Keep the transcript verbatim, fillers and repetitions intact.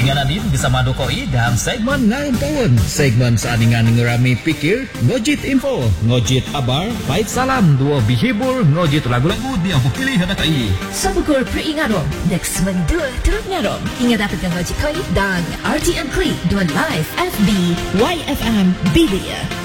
Ngananin bersama Dokoi dalam segmen Ngayon Tawon. Segmen saaningan ngerami pikir, ngojit info, ngojit abar, baik salam, dua bihibur, ngojit lagu-lagu dia pilih hadakai. Sabukur peringatkan, next mendua teruk ngarong. Ingat dapatkan ngojit koi dan R T M Klik dua live F B Y F M Bilia.